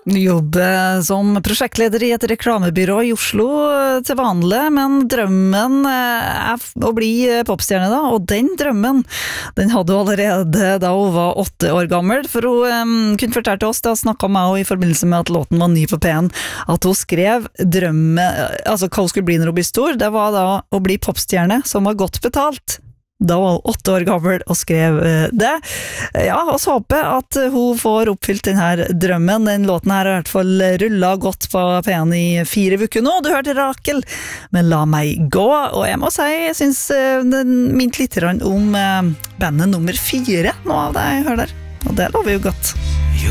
Jobber som prosjektleder i et reklamebyrå i Oslo til vanlig, men drømmen er å bli popstjerne da, og den drømmen, den hadde hun allerede da hun var 8 år gammel, for hun kunne fortelle oss, da snakket med henne i forbindelse med at låten var ny på P1, at hun skrev drømmen, altså hva hun skulle bli når hun blir stor, det var da å bli popstjerne som var godt betalt. Da var hun 8 år gammel og skrev det. Ja, og så håper at hun får oppfylt denne drømmen. Den låten her har i hvert fall rullet godt på P1 i 4 uker nå. Du hørte Rakel, men La meg gå. Og jeg må si, jeg synes den minte litt om bandet nummer 4, noe av det jeg hører der. Og det lover jo godt.